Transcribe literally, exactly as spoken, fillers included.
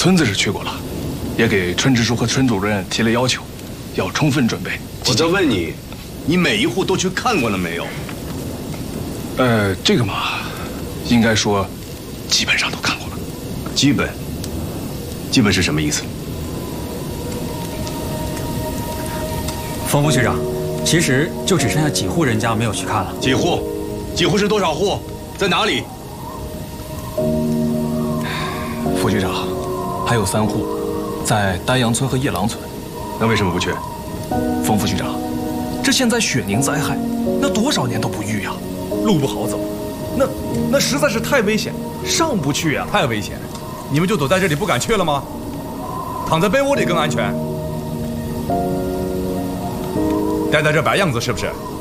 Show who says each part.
Speaker 1: 村子是去过了，也给村支书和村主任提了要求，要充分准备。
Speaker 2: 我在问你，你每一户都去看过了没有？
Speaker 1: 呃，这个嘛，应该说，基本上都看过了。
Speaker 2: 基本，基本是什么意思？
Speaker 3: 冯副局长，其实就只剩下几户人家没有去看了。
Speaker 2: 几户？几户是多少户？在哪里？
Speaker 1: 副局长，还有三户，在丹阳村和叶郎村。
Speaker 2: 那为什么不去？
Speaker 1: 冯副局长，这现在雪宁灾害，那多少年都不遇呀，路不好走，
Speaker 4: 那那实在是太危险，上不去呀，太危险。你们就躲在这里不敢去了吗？躺在被窝里更安全。待在这摆样子是不是？